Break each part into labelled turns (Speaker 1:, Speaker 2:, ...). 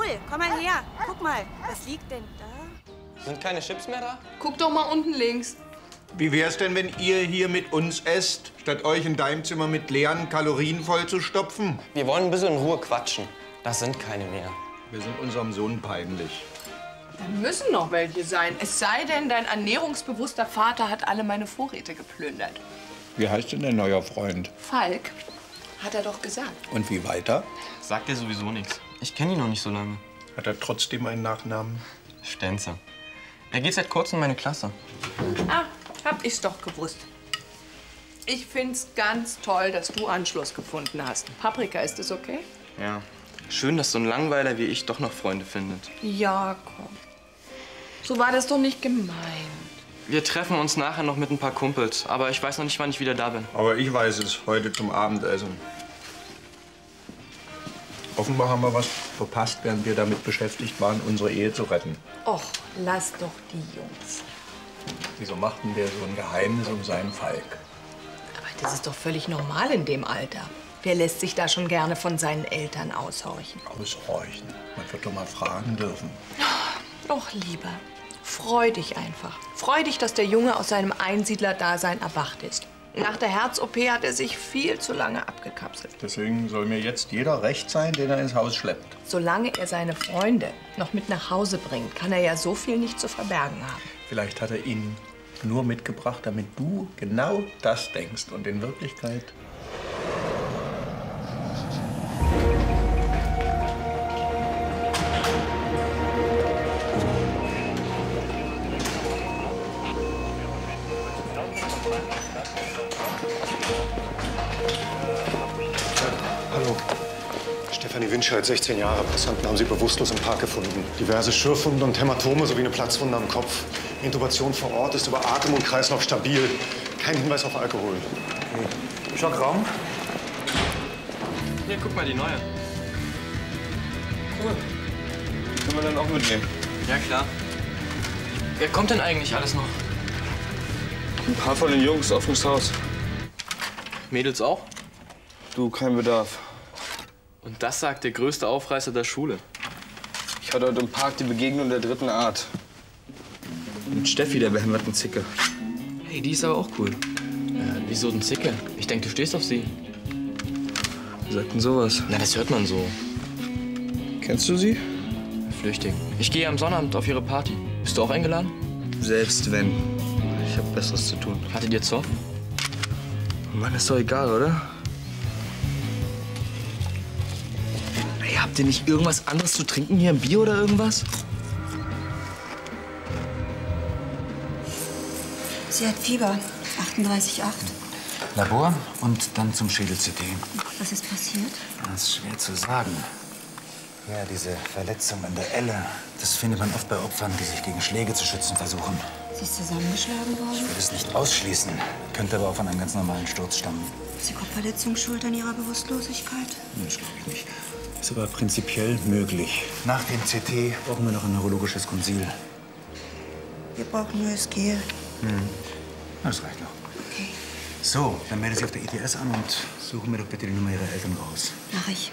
Speaker 1: Paul, komm mal her. Guck mal, was liegt denn da?
Speaker 2: Sind keine Chips mehr da?
Speaker 3: Guck doch mal unten links.
Speaker 4: Wie wär's denn, wenn ihr hier mit uns esst, statt euch in deinem Zimmer mit leeren Kalorien vollzustopfen?
Speaker 2: Wir wollen ein bisschen in Ruhe quatschen. Das sind keine mehr.
Speaker 4: Wir sind unserem Sohn peinlich.
Speaker 3: Da müssen noch welche sein. Es sei denn, dein ernährungsbewusster Vater hat alle meine Vorräte geplündert.
Speaker 4: Wie heißt denn dein neuer Freund?
Speaker 3: Falk, hat er doch gesagt.
Speaker 4: Und wie weiter?
Speaker 2: Sagt er sowieso nichts. Ich kenne ihn noch nicht so lange.
Speaker 4: Hat er trotzdem einen Nachnamen?
Speaker 2: Stenzer. Er geht seit kurzem in meine Klasse.
Speaker 3: Ah, hab ich's doch gewusst. Ich find's ganz toll, dass du Anschluss gefunden hast. Paprika, ist das okay?
Speaker 2: Ja. Schön, dass so ein Langweiler wie ich doch noch Freunde findet.
Speaker 3: Ja, komm. So war das doch nicht gemeint.
Speaker 2: Wir treffen uns nachher noch mit ein paar Kumpels. Aber ich weiß noch nicht, wann ich wieder da bin.
Speaker 4: Aber ich weiß es, heute zum Abendessen. Offenbar haben wir was verpasst, während wir damit beschäftigt waren, unsere Ehe zu retten.
Speaker 3: Och, lass doch die Jungs.
Speaker 4: Wieso machten wir so ein Geheimnis um seinen Falk?
Speaker 3: Aber das ist doch völlig normal in dem Alter. Wer lässt sich da schon gerne von seinen Eltern aushorchen?
Speaker 4: Aushorchen? Man wird doch mal fragen dürfen.
Speaker 3: Doch, lieber, freu dich einfach. Freu dich, dass der Junge aus seinem Einsiedlerdasein erwacht ist. Nach der Herz-OP hat er sich viel zu lange abgekapselt.
Speaker 4: Deswegen soll mir jetzt jeder recht sein, den er ins Haus schleppt.
Speaker 3: Solange er seine Freunde noch mit nach Hause bringt, kann er ja so viel nicht zu verbergen haben.
Speaker 4: Vielleicht hat er ihn nur mitgebracht, damit du genau das denkst. Und in Wirklichkeit...
Speaker 5: Hallo. Stefanie Winscheid, 16 Jahre. Passanten haben sie bewusstlos im Park gefunden. Diverse Schürfwunden und Hämatome sowie eine Platzwunde am Kopf. Intubation vor Ort ist über Atem und Kreislauf stabil. Kein Hinweis auf Alkohol.
Speaker 4: Okay. Schockraum?
Speaker 2: Hier, guck mal, die neue.
Speaker 4: Cool. Können wir dann auch mitnehmen?
Speaker 2: Ja, klar. Wer kommt denn eigentlich alles noch?
Speaker 6: Ein paar von den Jungs, offenes Haus.
Speaker 2: Mädels auch?
Speaker 6: Du, kein Bedarf.
Speaker 2: Und das sagt der größte Aufreißer der Schule.
Speaker 6: Ich hatte heute im Park die Begegnung der dritten Art. Mit Steffi, der behinderten Zicke.
Speaker 2: Hey, die ist aber auch cool. Wieso denn Zicke? Ich denke, du stehst auf sie.
Speaker 6: Wie sagt denn sowas?
Speaker 2: Na, das hört man so.
Speaker 6: Kennst du sie?
Speaker 2: Flüchtig. Ich gehe am Sonnabend auf ihre Party. Bist du auch eingeladen?
Speaker 6: Selbst wenn. Ich habe Besseres zu tun.
Speaker 2: Hattet ihr Zoff?
Speaker 6: Mann, ist doch egal, oder? Ey, habt ihr nicht irgendwas anderes zu trinken hier? Ein Bier oder irgendwas?
Speaker 7: Sie hat Fieber, 38,8.
Speaker 8: Labor und dann zum Schädel-CT.
Speaker 7: Was ist passiert?
Speaker 8: Das ist schwer zu sagen. Ja, diese Verletzung an der Elle, das findet man oft bei Opfern, die sich gegen Schläge zu schützen versuchen.
Speaker 7: Sie ist zusammengeschlagen worden?
Speaker 8: Ich würde es nicht ausschließen, könnte aber auch von einem ganz normalen Sturz stammen.
Speaker 7: Ist die Kopfverletzung schuld an ihrer Bewusstlosigkeit?
Speaker 8: Das glaube ich nicht. Ist aber prinzipiell möglich. Nach dem CT brauchen wir noch ein neurologisches Konsil.
Speaker 7: Wir brauchen neues Gel.
Speaker 8: Das reicht noch.
Speaker 7: Okay,
Speaker 8: So, dann melde Sie auf der ITS an und suchen mir doch bitte die Nummer Ihrer Eltern raus.
Speaker 7: mach ich.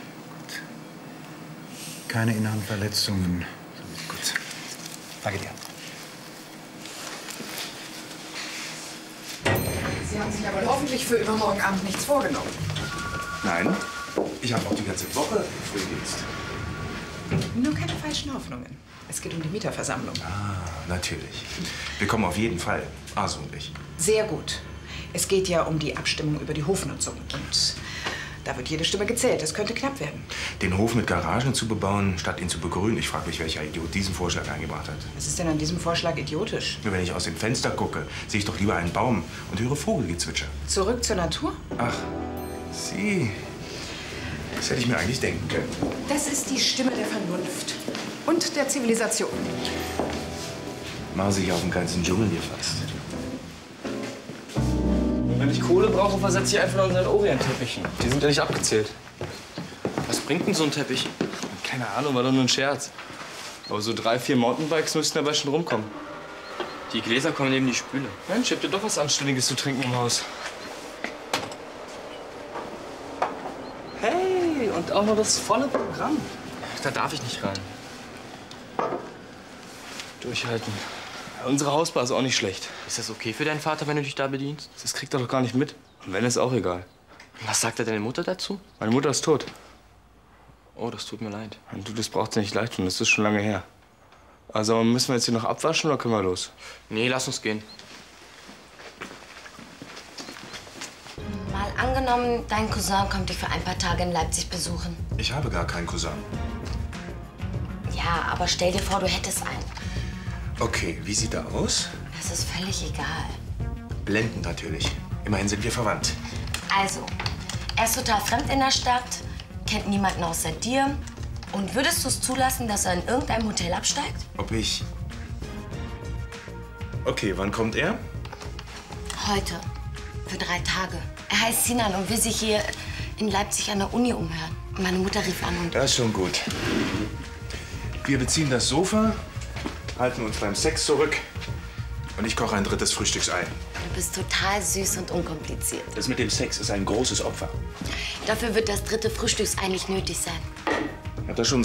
Speaker 8: Keine inneren Verletzungen. Gut. Danke dir.
Speaker 9: Sie haben sich aber hoffentlich für übermorgen Abend nichts vorgenommen.
Speaker 10: Nein, ich habe auch die ganze Woche Frühdienst.
Speaker 9: Nur keine falschen Hoffnungen. Es geht um die Mieterversammlung.
Speaker 10: Ah, natürlich. Wir kommen auf jeden Fall. Asu und ich.
Speaker 9: Sehr gut. Es geht ja um die Abstimmung über die Hofnutzung. Und da wird jede Stimme gezählt. Es könnte knapp werden.
Speaker 10: Den Hof mit Garagen zu bebauen, statt ihn zu begrünen. Ich frage mich, welcher Idiot diesen Vorschlag eingebracht hat.
Speaker 9: Was ist denn an diesem Vorschlag idiotisch?
Speaker 10: Nur wenn ich aus dem Fenster gucke, sehe ich doch lieber einen Baum und höre Vogelgezwitscher.
Speaker 9: Zurück zur Natur?
Speaker 10: Ach, Sie. Das hätte ich mir eigentlich denken können.
Speaker 9: Das ist die Stimme der Vernunft und der Zivilisation.
Speaker 10: Machen sich auf den ganzen Dschungel gefasst.
Speaker 2: Wenn ich Kohle brauche, versetze ich einfach noch unseren Orient-Teppichen. Die sind ja nicht abgezählt. Was bringt denn so ein Teppich?
Speaker 6: Keine Ahnung, war doch nur ein Scherz. Aber so 3, 4 Mountainbikes müssten dabei schon rumkommen.
Speaker 2: Die Gläser kommen neben die Spüle.
Speaker 6: Mensch, habt ihr doch was Anständiges zu trinken im Haus.
Speaker 2: Hey, und auch noch das volle Programm. Da darf ich nicht rein. Durchhalten. Unsere Hausbar ist auch nicht schlecht.
Speaker 6: Ist das okay für deinen Vater, wenn du dich da bedienst?
Speaker 2: Das kriegt er doch gar nicht mit. Und wenn, ist auch egal.
Speaker 6: Was sagt deine Mutter dazu?
Speaker 2: Meine Mutter ist tot.
Speaker 6: Oh, das tut mir leid.
Speaker 2: Du, das braucht dir nicht leid tun, das ist schon lange her. Also müssen wir jetzt hier noch abwaschen oder können wir los?
Speaker 6: Nee, lass uns gehen.
Speaker 11: Mal angenommen, dein Cousin kommt dich für ein paar Tage in Leipzig besuchen.
Speaker 10: Ich habe gar keinen Cousin.
Speaker 11: Ja, aber stell dir vor, du hättest einen.
Speaker 10: Okay, wie sieht er aus?
Speaker 11: Das ist völlig egal.
Speaker 10: Blendend natürlich. Immerhin sind wir verwandt.
Speaker 11: Also, er ist total fremd in der Stadt, kennt niemanden außer dir. Und würdest du es zulassen, dass er in irgendeinem Hotel absteigt?
Speaker 10: Ob ich... Okay, wann kommt er?
Speaker 11: Heute. Für 3 Tage. Er heißt Sinan und will sich hier in Leipzig an der Uni umhören. Meine Mutter rief an und...
Speaker 10: Das ist schon gut. Wir beziehen das Sofa, halten uns beim Sex zurück und ich koche ein 3. Frühstücksei.
Speaker 11: Du bist total süß und unkompliziert.
Speaker 10: Das mit dem Sex ist ein großes Opfer.
Speaker 11: Dafür wird das 3. Frühstücksei nicht nötig sein.
Speaker 10: Hat er schon